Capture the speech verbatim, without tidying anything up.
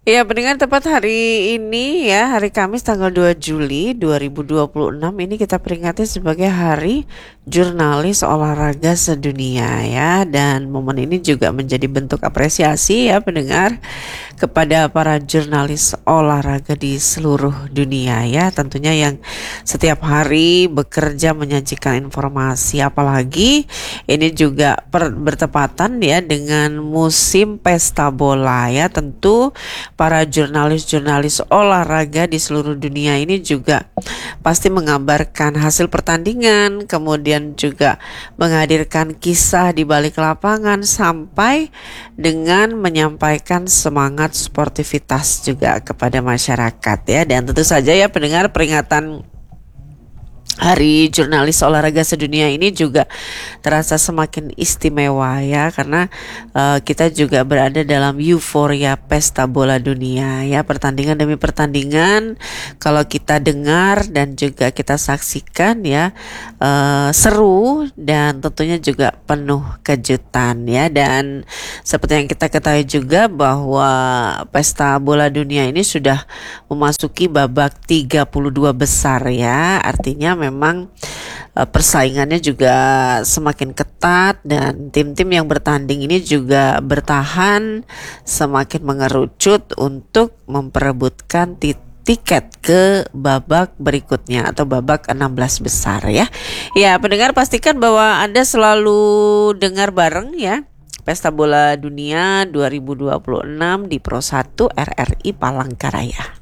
Ya, pendengar tepat hari ini ya, hari Kamis tanggal dua Juli dua ribu dua puluh enam ini kita peringati sebagai Hari Jurnalis Olahraga Sedunia ya. Dan momen ini juga menjadi bentuk apresiasi ya pendengar kepada para jurnalis olahraga di seluruh dunia ya. Tentunya yang setiap hari bekerja menyajikan informasi, apalagi ini juga per- bertepatan ya dengan musim pesta bola ya. Tentu para jurnalis-jurnalis olahraga di seluruh dunia ini juga pasti mengabarkan hasil pertandingan, kemudian juga menghadirkan kisah di balik lapangan sampai dengan menyampaikan semangat sportivitas juga kepada masyarakat ya. Dan tentu saja ya pendengar, peringatan Hari Jurnalis Olahraga Sedunia ini juga terasa semakin istimewa ya, karena uh, kita juga berada dalam euforia pesta bola dunia ya. Pertandingan demi pertandingan kalau kita dengar dan juga kita saksikan ya, uh, seru dan tentunya juga penuh kejutan ya. Dan seperti yang kita ketahui juga bahwa pesta bola dunia ini sudah memasuki babak tiga puluh dua besar ya. Artinya memang uh, persaingannya juga semakin ketat dan tim-tim yang bertanding ini juga bertahan semakin mengerucut untuk memperebutkan titik tiket ke babak berikutnya atau babak enam belas besar ya. Ya, pendengar pastikan bahwa Anda selalu dengar bareng ya Pesta Bola Dunia dua ribu dua puluh enam di Pro satu R R I Palangkaraya.